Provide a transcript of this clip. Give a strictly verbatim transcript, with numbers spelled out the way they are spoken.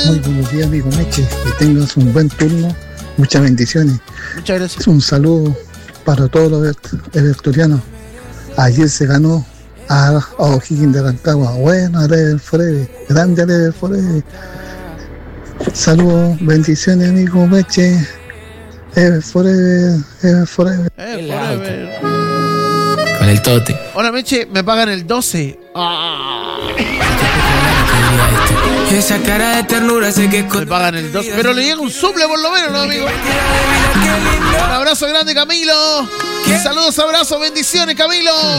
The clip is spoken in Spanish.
Muy buenos días, amigo Meche. Que tengas un buen turno. Muchas bendiciones. Muchas gracias. Un saludo para todos los everturianos. Ayer se ganó a, a O'Higgins de Rancagua. Bueno, Arever Forever. Grande Arever Forever. Saludos, bendiciones, amigo Meche. Ever Forever, Ever Forever. Eh, forever. Con el tote. Hola, Meche, me pagan el doce. Ah. Esa cara de ternura sé que me pagan el doce. Pero le llega un suple por lo menos, ¿no, amigo? Un abrazo grande, Camilo. Saludos, abrazos, bendiciones, Camilo.